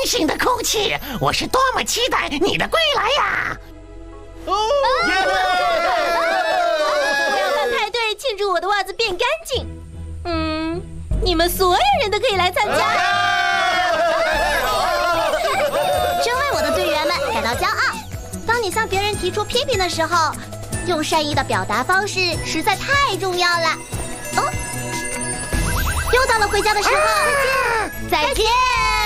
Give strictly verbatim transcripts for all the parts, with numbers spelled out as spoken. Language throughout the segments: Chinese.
新的空气，我是多么期待你的归来呀！ 哦， 我要办派对庆祝我的袜子变干净。嗯，你们所有人都可以来参加。 真为我的队员们感到骄傲。当你向别人提出批评的时候，用善意的表达方式实在太重要了。哦，又到了回家的时候，再见。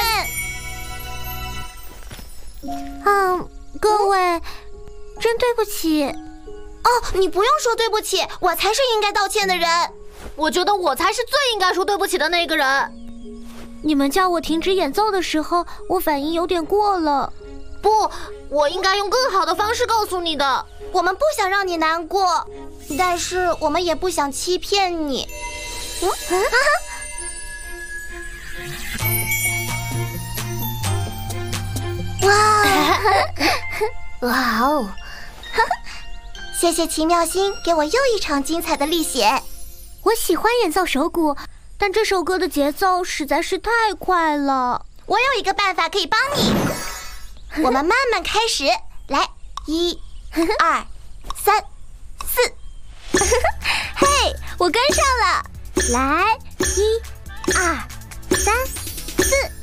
嗯，各位，真对不起。哦，你不用说对不起，我才是应该道歉的人。 我觉得我才是最应该说对不起的那个人。 你们叫我停止演奏的时候，我反应有点过了。 不，我应该用更好的方式告诉你的。 我们不想让你难过，但是我们也不想欺骗你。嗯啊！哇！哇哦！谢谢奇妙星给我又一场精彩的历险。我喜欢演奏手鼓，但这首歌的节奏实在是太快了。我有一个办法可以帮你。我们慢慢开始，来，一、二、三、四。嘿，我跟上了。来，一、二、三、四。